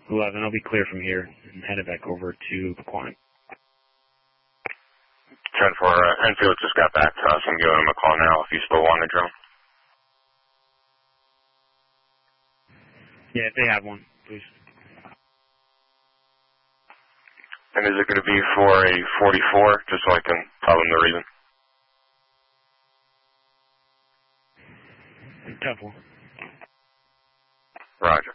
11, I'll be clear from here and headed back over to Pequannock. 10-4, Enfield just got back to us. I'm giving him a call now if you still want a drone. Yeah, if they have one, please. And is it going to be for a 44, just so I can tell them the reason? 10-4. Roger.